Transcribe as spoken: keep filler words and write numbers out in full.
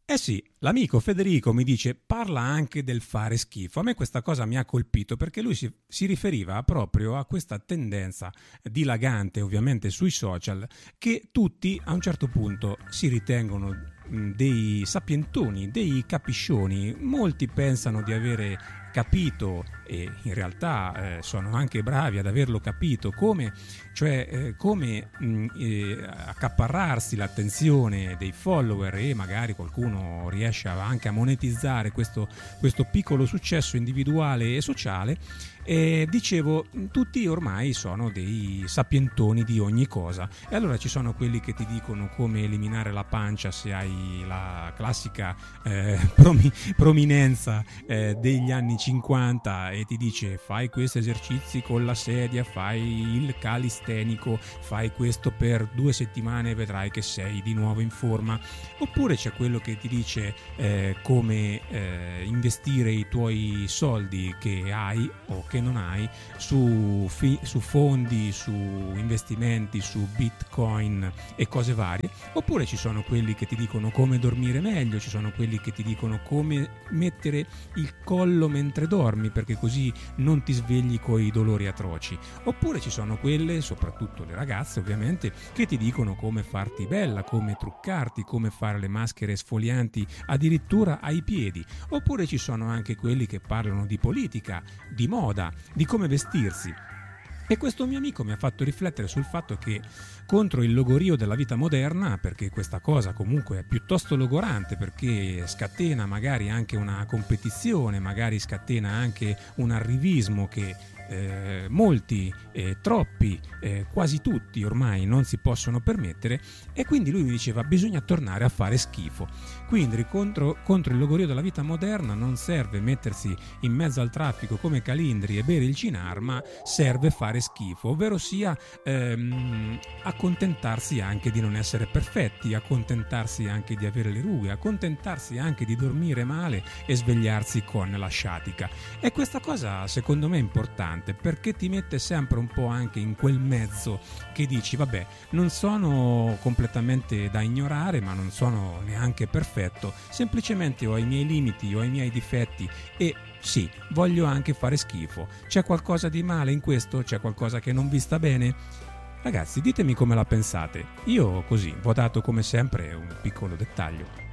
Eh sì, l'amico Federico mi dice parla anche del fare schifo. A me questa cosa mi ha colpito perché lui si, si riferiva proprio a questa tendenza dilagante ovviamente sui social che tutti a un certo punto si ritengono mh, dei sapientoni, dei capiscioni. Molti pensano di avere capito e in realtà eh, sono anche bravi ad averlo capito come, cioè eh, come mh, eh, accaparrarsi l'attenzione dei follower e magari qualcuno riesce anche a monetizzare questo, questo piccolo successo individuale e sociale. E dicevo, tutti ormai sono dei sapientoni di ogni cosa e allora ci sono quelli che ti dicono come eliminare la pancia se hai la classica eh, promi- prominenza eh, degli anni cinquanta e ti dice fai questi esercizi con la sedia, fai il calistenico, fai questo per due settimane e vedrai che sei di nuovo in forma. Oppure c'è quello che ti dice eh, come eh, investire i tuoi soldi che hai o che non hai su, fi- su fondi, su investimenti, su bitcoin e cose varie. Oppure ci sono quelli che ti dicono come dormire meglio, ci sono quelli che ti dicono come mettere il collo mentre dormi perché così non ti svegli coi dolori atroci. Oppure ci sono quelle, soprattutto le ragazze ovviamente, che ti dicono come farti bella, come truccarti, come fare le maschere sfolianti addirittura ai piedi. Oppure ci sono anche quelli che parlano di politica, di moda, di come vestirsi. E questo mio amico mi ha fatto riflettere sul fatto che contro il logorio della vita moderna, perché questa cosa comunque è piuttosto logorante, perché scatena magari anche una competizione, magari scatena anche un arrivismo che eh, molti, eh, troppi, eh, quasi tutti ormai non si possono permettere, e quindi lui mi diceva bisogna tornare a fare schifo. Quindi contro, contro il logorio della vita moderna non serve mettersi in mezzo al traffico come Calindri e bere il Cinar, ma serve fare schifo, ovvero sia ehm, accontentarsi anche di non essere perfetti, accontentarsi anche di avere le rughe, accontentarsi anche di dormire male e svegliarsi con la sciatica. E questa cosa secondo me è importante perché ti mette sempre un po' anche in quel mezzo che dici vabbè, non sono completamente da ignorare ma non sono neanche perfetto, semplicemente ho i miei limiti, ho i miei difetti e sì, voglio anche fare schifo. C'è qualcosa di male in questo? C'è qualcosa che non vi sta bene? Ragazzi, ditemi come la pensate. Io così, vi ho dato come sempre un piccolo dettaglio.